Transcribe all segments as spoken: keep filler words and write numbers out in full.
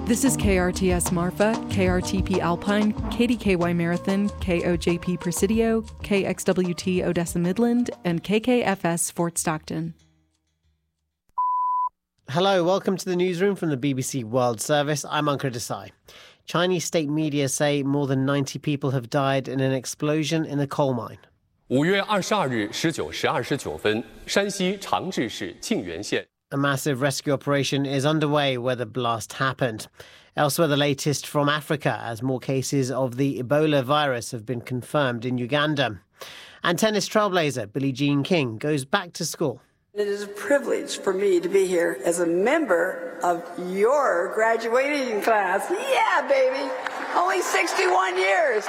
This is K R T S Marfa, K R T P Alpine, K D K Y Marathon, K O J P Presidio, K X W T Odessa Midland, and K K F S Fort Stockton. Hello, welcome to the newsroom from the B B C World Service. I'm Ankur Desai. Chinese state media say more than ninety people have died in an explosion in a coal mine. 五月二十二日十九时二十九分，山西长治市沁源县。 A massive rescue operation is underway where the blast happened. Elsewhere, the latest from Africa as more cases of the Ebola virus have been confirmed in Uganda. And tennis trailblazer Billie Jean King goes back to school. It is a privilege for me to be here as a member of your graduating class. Yeah, baby. Only sixty-one years.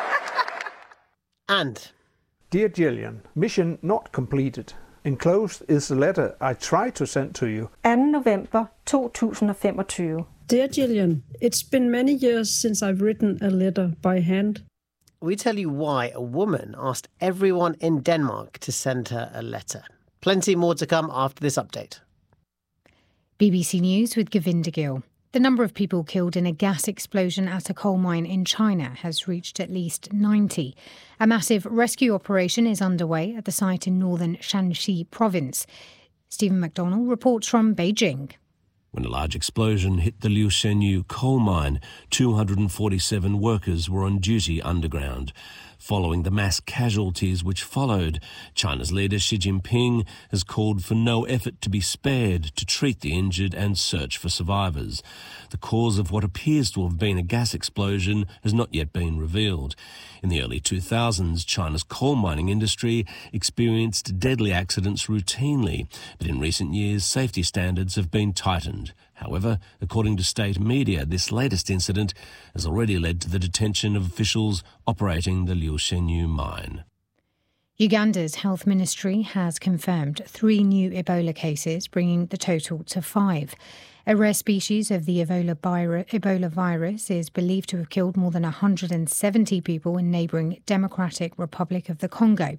And... Dear Gillian, mission not completed. Enclosed is the letter I tried to send to you. anden november to tusind og femogtyve. Dear Gillian, it's been many years since I've written a letter by hand. We tell you why a woman asked everyone in Denmark to send her a letter. Plenty more to come after this update. B B C News with Govinda Gill. The number of people killed in a gas explosion at a coal mine in China has reached at least ninety. A massive rescue operation is underway at the site in northern Shanxi province. Stephen McDonnell reports from Beijing. When a large explosion hit the Liu Shenyu coal mine, two hundred forty-seven workers were on duty underground. Following the mass casualties which followed, China's leader Xi Jinping has called for no effort to be spared to treat the injured and search for survivors. The cause of what appears to have been a gas explosion has not yet been revealed. In the early two thousands, China's coal mining industry experienced deadly accidents routinely, but in recent years safety standards have been tightened. However, according to state media, this latest incident has already led to the detention of officials operating the Liu Shenyu mine. Uganda's health ministry has confirmed three new Ebola cases, bringing the total to five. A rare species of the Ebola, vir- Ebola virus is believed to have killed more than one hundred seventy people in neighbouring Democratic Republic of the Congo.